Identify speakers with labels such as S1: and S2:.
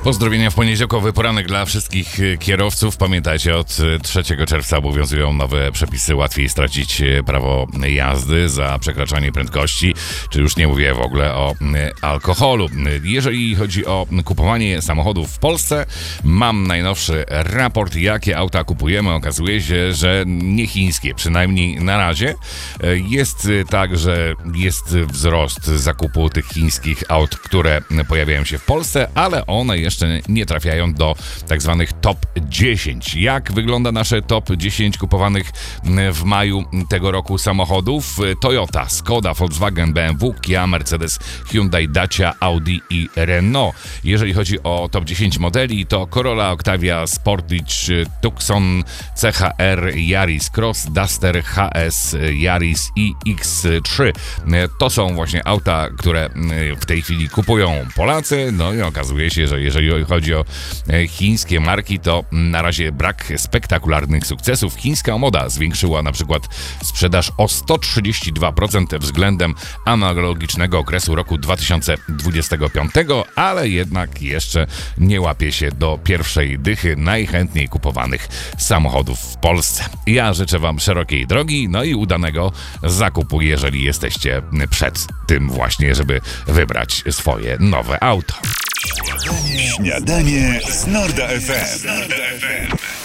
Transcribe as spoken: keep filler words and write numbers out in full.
S1: Pozdrowienia w poniedziałkowy poranek dla wszystkich kierowców. Pamiętajcie, od trzeciego czerwca obowiązują nowe przepisy. Łatwiej stracić prawo jazdy za przekraczanie prędkości, czy już nie mówię w ogóle o alkoholu. Jeżeli chodzi o kupowanie samochodów w Polsce, mam najnowszy raport, jakie auta kupujemy. Okazuje się, że nie chińskie, przynajmniej na razie. Jest tak, że jest wzrost zakupu tych chińskich aut, które pojawiają się w Polsce, ale one jeszcze nie trafiają do tak zwanych top dziesięć. Jak wygląda nasze top dziesięć kupowanych w maju tego roku samochodów? Toyota, Skoda, Volkswagen, B M W, Kia, Mercedes, Hyundai, Dacia, Audi i Renault. Jeżeli chodzi o top dziesięć modeli, to Corolla, Octavia, Sportage, Tucson, C H R, Yaris Cross, Duster, H S, Yaris i X trzy. To są właśnie auta, które w tej chwili kupują Polacy. No i okazuje się, że jeżeli chodzi o chińskie marki, to na razie brak spektakularnych sukcesów. Chińska moda zwiększyła na przykład sprzedaż o sto trzydzieści dwa procent względem analogicznego okresu roku dwa tysiące dwudziestego piątego, ale jednak jeszcze nie łapie się do pierwszej dychy najchętniej kupowanych samochodów w Polsce. Ja życzę Wam szerokiej drogi, no i udanego zakupu, jeżeli jesteście przed tym właśnie, żeby wybrać swoje nowe auto.
S2: Śniadanie z Norda F M.